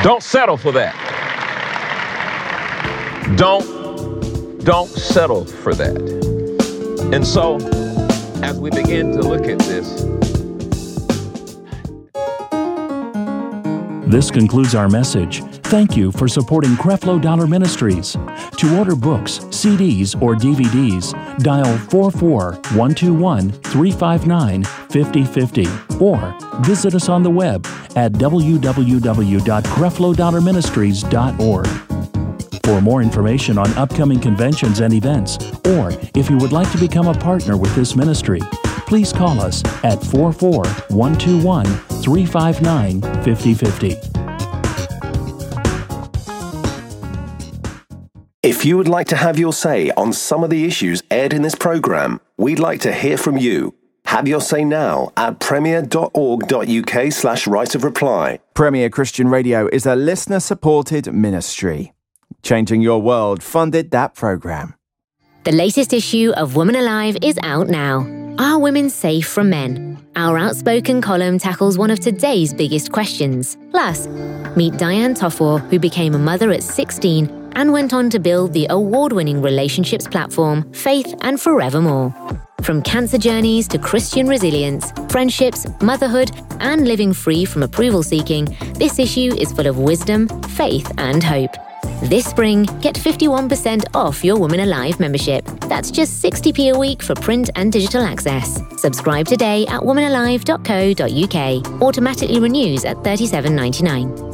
Don't settle for that. Don't settle for that. And so, as we begin to look at this. This concludes our message. Thank you for supporting Creflo Dollar Ministries. To order books, CDs, or DVDs, dial 44121-359-5050 or visit us on the web at www.creflodollarministries.org. For more information on upcoming conventions and events, or if you would like to become a partner with this ministry, please call us at 44121-359-5050. If you would like to have your say on some of the issues aired in this program, we'd like to hear from you. Have your say now at premier.org.uk/right of reply. Premier Christian Radio is a listener-supported ministry. Changing Your World funded that program. The latest issue of Woman Alive is out now. Are women safe from men? Our outspoken column tackles one of today's biggest questions. Plus, meet Diane Tofor, who became a mother at 16 and went on to build the award-winning relationships platform, Faith and Forevermore. From cancer journeys to Christian resilience, friendships, motherhood, and living free from approval seeking, this issue is full of wisdom, faith, and hope. This spring, get 51% off your Women Alive membership. That's just 60p a week for print and digital access. Subscribe today at womanalive.co.uk. Automatically renews at $37.99.